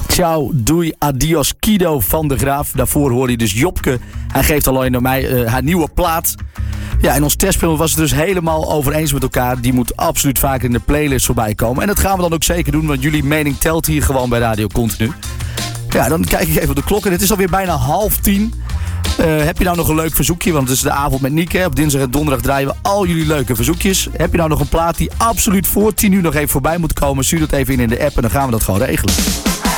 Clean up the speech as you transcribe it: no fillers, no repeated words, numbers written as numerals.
Ciao, doei, adios, Kido van de Graaf. Daarvoor hoorde je dus Jopke. Hij geeft alleen naar mij haar nieuwe plaat. Ja, en ons testspel was het dus helemaal over eens met elkaar. Die moet absoluut vaker in de playlist voorbij komen. En dat gaan we dan ook zeker doen, want jullie mening telt hier gewoon bij Radio Continu. Ja, dan kijk ik even op de klok en het is alweer bijna 9:30. Heb je nou nog een leuk verzoekje? Want het is de avond met Nieke. Op dinsdag en donderdag draaien we al jullie leuke verzoekjes. Heb je nou nog een plaat die absoluut voor 10 uur nog even voorbij moet komen? Stuur dat even in de app en dan gaan we dat gewoon regelen.